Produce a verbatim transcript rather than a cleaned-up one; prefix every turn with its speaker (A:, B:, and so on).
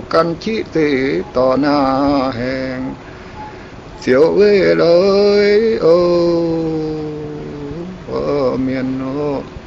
A: กันชิเตต่อหน้าแห่งเสียวเว้ยเลยโอ้เมียนโน